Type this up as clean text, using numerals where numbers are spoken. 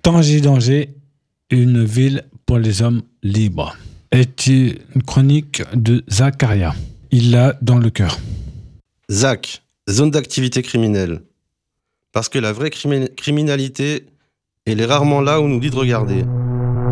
Tanger, une ville pour les hommes libres, est une chronique de Zacharia. Il l'a dans le cœur. ZAC, zone d'activité criminelle. Parce que la vraie criminalité, elle est rarement là où nous dit de regarder.